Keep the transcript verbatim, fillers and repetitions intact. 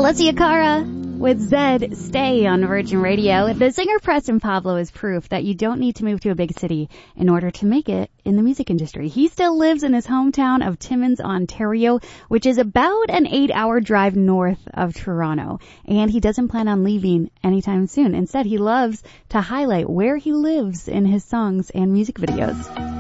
Alessia Cara with Zed, Stay on Virgin Radio. The singer Preston Pablo is proof that you don't need to move to a big city in order to make it in the music industry. He still lives in his hometown of Timmins, Ontario, which is about an eight-hour drive north of Toronto. And he doesn't plan on leaving anytime soon. Instead, he loves to highlight where he lives in his songs and music videos.